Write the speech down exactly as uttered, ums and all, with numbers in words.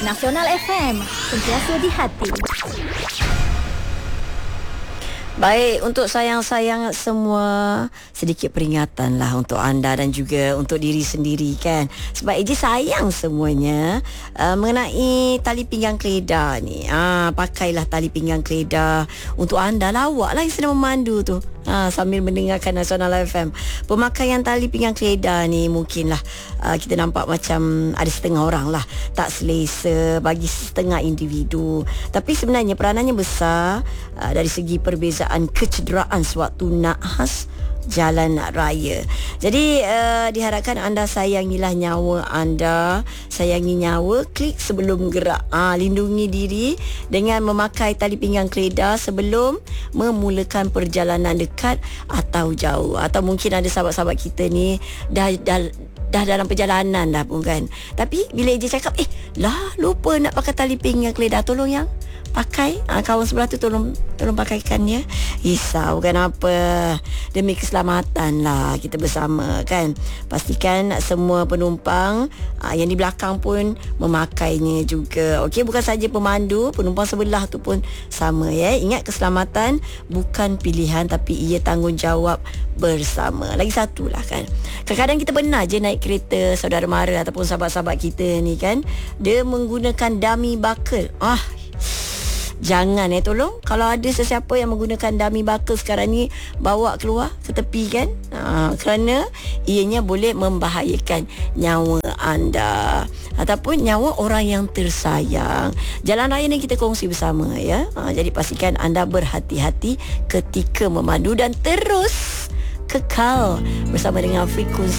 Nasional F M, sentiasa di hati. Baik, untuk sayang-sayang semua, sedikit peringatan lah untuk anda dan juga untuk diri sendiri kan. Sebab A J sayang semuanya uh, mengenai tali pinggang keledar ni. Ah, pakailah tali pinggang keledar untuk anda, lawak lah yang sedang memandu tu. Ha, sambil mendengarkan Nasional F M. Pemakaian tali pinggang keledar ni mungkinlah uh, kita nampak macam ada setengah orang lah tak selesa bagi setengah individu. Tapi sebenarnya peranannya besar uh, dari segi perbezaan kecederaan sewaktu nahas jalan raya. Jadi uh, diharapkan anda sayangilah nyawa anda, sayangi nyawa, klik sebelum gerak. Ah, lindungi diri dengan memakai tali pinggang keledar sebelum memulakan perjalanan dekat atau jauh. Atau mungkin ada sahabat-sahabat kita ni dah dah dah dalam perjalanan dah pun kan. Tapi bila A J cakap, eh lah lupa nak pakai tali pinggang keledar, tolong yang pakai, ha, kawan sebelah tu tolong tolong pakaikan ya. Risau kan apa, demi keselamatan lah kita bersama kan. Pastikan semua penumpang ha, yang di belakang pun memakainya juga. Okey, bukan saja pemandu, penumpang sebelah tu pun sama ya. Ingat, keselamatan bukan pilihan tapi ia tanggungjawab bersama. Lagi satu lah kan, kadang-kadang kita pernah je naik kereta saudara mara ataupun sahabat-sahabat kita ni kan, dia menggunakan dummy buckle. Ah, jangan eh, tolong. Kalau ada sesiapa yang menggunakan dummy buckle sekarang ni, bawa keluar ke tepi kan, ha, kerana ianya boleh membahayakan nyawa anda ataupun nyawa orang yang tersayang. Jalan raya ni kita kongsi bersama ya, ha, jadi pastikan anda berhati-hati ketika memandu dan terus kekal bersama dengan frekuensi